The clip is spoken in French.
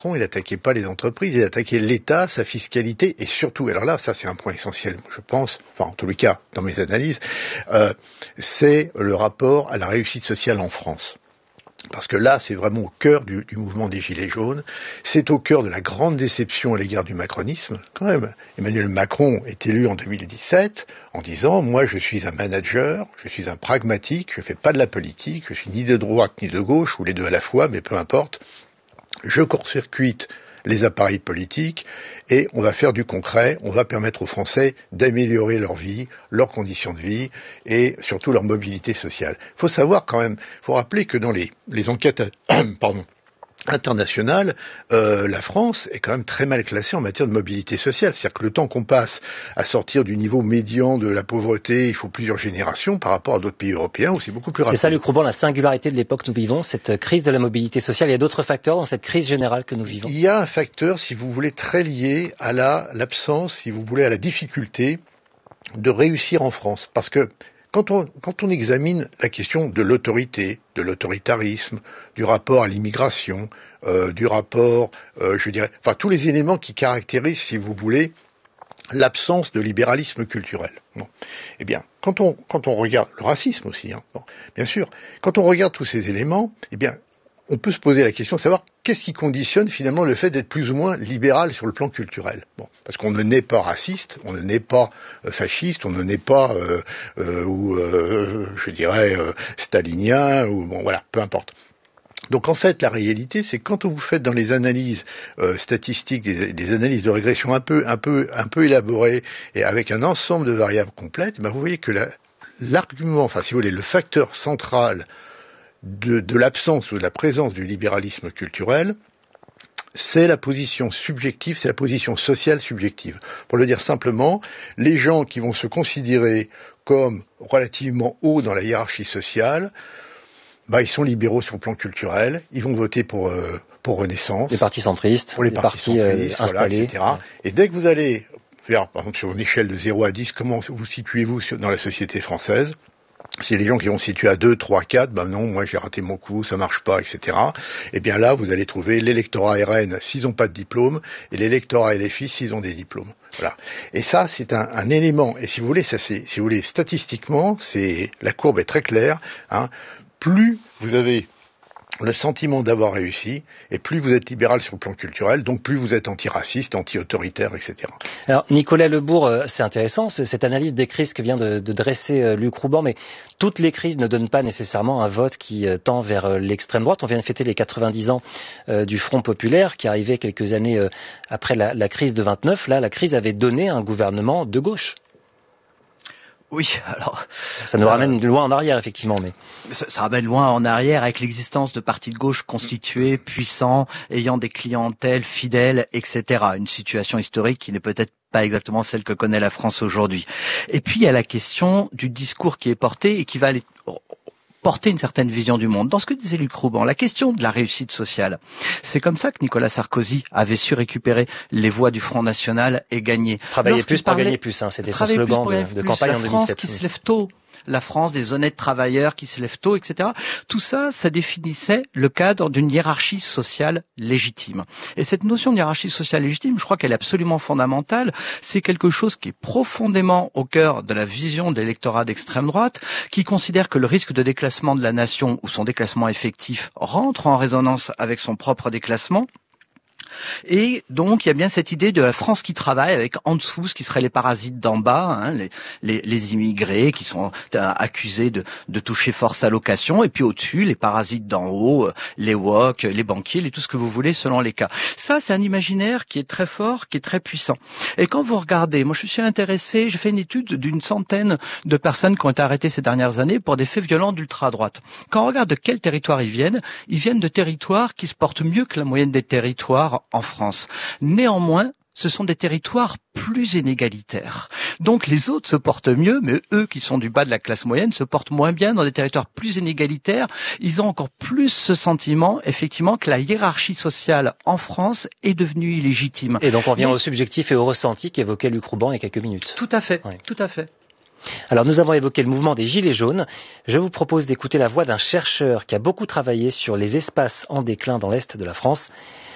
il attaquait pas les entreprises, il attaquait l'État, sa fiscalité et surtout, alors là, ça c'est un point essentiel, je pense, enfin en tous les cas dans mes analyses, c'est le rapport à la réussite sociale en France. Parce que là, c'est vraiment au cœur du mouvement des Gilets jaunes, c'est au cœur de la grande déception à l'égard du macronisme. Quand même, Emmanuel Macron est élu en 2017 en disant « Moi, je suis un manager, je suis un pragmatique, je fais pas de la politique, je suis ni de droite ni de gauche, ou les deux à la fois, mais peu importe. Je court-circuite les appareils politiques et on va faire du concret, on va permettre aux Français d'améliorer leur vie, leurs conditions de vie et surtout leur mobilité sociale. Il faut savoir quand même, il faut rappeler que dans les enquêtes internationale, la France est quand même très mal classée en matière de mobilité sociale. C'est-à-dire que le temps qu'on passe à sortir du niveau médian de la pauvreté, il faut plusieurs générations par rapport à d'autres pays européens où c'est beaucoup plus rapide. C'est ça, Luc Rouban, la singularité de l'époque que nous vivons, cette crise de la mobilité sociale. Il y a d'autres facteurs dans cette crise générale que nous vivons. Il y a un facteur, si vous voulez, très lié à l'absence, si vous voulez, à la difficulté de réussir en France. Parce que quand on examine la question de l'autorité, de l'autoritarisme, du rapport à l'immigration, du rapport, je dirais, enfin tous les éléments qui caractérisent, si vous voulez, l'absence de libéralisme culturel. Bon. Eh bien, quand on regarde le racisme aussi, bon, bien sûr, quand on regarde tous ces éléments, eh bien, on peut se poser la question de savoir qu'est-ce qui conditionne finalement le fait d'être plus ou moins libéral sur le plan culturel. Bon, parce qu'on ne naît pas raciste, on ne naît pas fasciste, on ne naît pas je dirais stalinien ou bon voilà, peu importe. Donc en fait, la réalité, c'est que quand vous faites dans les analyses statistiques des analyses de régression un peu élaborées et avec un ensemble de variables complètes, ben vous voyez que l'argument, enfin si vous voulez, le facteur central de l'absence ou de la présence du libéralisme culturel, c'est la position subjective, c'est la position sociale subjective. Pour le dire simplement, les gens qui vont se considérer comme relativement hauts dans la hiérarchie sociale, ils sont libéraux sur le plan culturel, ils vont voter pour Renaissance. Les partis centristes, pour les partis centristes, installés. Voilà, etc. Ouais. Et dès que vous allez faire, par exemple, sur une échelle de 0 à 10, comment vous situez-vous dans la société française ? Si les gens qui vont se situer à 2, 3, 4, non, moi j'ai raté mon coup, ça marche pas, etc. Eh bien là, vous allez trouver l'électorat RN s'ils n'ont pas de diplôme et l'électorat LFI s'ils ont des diplômes. Voilà. Et ça, c'est un élément. Et si vous voulez, statistiquement, la courbe est très claire. Plus vous avez le sentiment d'avoir réussi, et plus vous êtes libéral sur le plan culturel, donc plus vous êtes antiraciste, anti-autoritaire, etc. Alors, Nicolas Lebourg, c'est intéressant, cette analyse des crises que vient de dresser Luc Rouban, mais toutes les crises ne donnent pas nécessairement un vote qui tend vers l'extrême droite. On vient de fêter les 90 ans du Front populaire, qui arrivait quelques années après la crise de 29. Là, la crise avait donné un gouvernement de gauche. Oui, alors... Ça nous ramène loin en arrière, effectivement, mais... Ça ramène loin en arrière avec l'existence de partis de gauche constitués, puissants, ayant des clientèles fidèles, etc. Une situation historique qui n'est peut-être pas exactement celle que connaît la France aujourd'hui. Et puis, il y a la question du discours qui est porté et qui va aller porter une certaine vision du monde. Dans ce que disait Luc Rouban, la question de la réussite sociale, c'est comme ça que Nicolas Sarkozy avait su récupérer les voix du Front National et gagner. Travailler plus pour gagner plus, c'était son slogan de campagne en 2007. La France qui se lève tôt. La France des honnêtes travailleurs qui se lèvent tôt, etc. Tout ça, ça définissait le cadre d'une hiérarchie sociale légitime. Et cette notion de hiérarchie sociale légitime, je crois qu'elle est absolument fondamentale. C'est quelque chose qui est profondément au cœur de la vision de l'électorat d'extrême droite, qui considère que le risque de déclassement de la nation ou son déclassement effectif rentre en résonance avec son propre déclassement. Et donc, il y a bien cette idée de la France qui travaille avec en dessous ce qui seraient les parasites d'en bas, les immigrés qui sont accusés de toucher force allocation, et puis au-dessus, les parasites d'en haut, les woke, les banquiers, tout ce que vous voulez selon les cas. Ça, c'est un imaginaire qui est très fort, qui est très puissant. Et quand vous regardez, moi je suis intéressé, j'ai fait une étude d'une centaine de personnes qui ont été arrêtées ces dernières années pour des faits violents d'ultra-droite. Quand on regarde de quel territoire ils viennent de territoires qui se portent mieux que la moyenne des territoires en France. Néanmoins, ce sont des territoires plus inégalitaires. Donc les autres se portent mieux, mais eux qui sont du bas de la classe moyenne se portent moins bien dans des territoires plus inégalitaires. Ils ont encore plus ce sentiment, effectivement, que la hiérarchie sociale en France est devenue illégitime. Et donc on vient au subjectif et au ressenti qu'évoquait Luc Rouban il y a quelques minutes. Tout à fait, oui. Tout à fait. Alors nous avons évoqué le mouvement des Gilets jaunes. Je vous propose d'écouter la voix d'un chercheur qui a beaucoup travaillé sur les espaces en déclin dans l'Est de la France.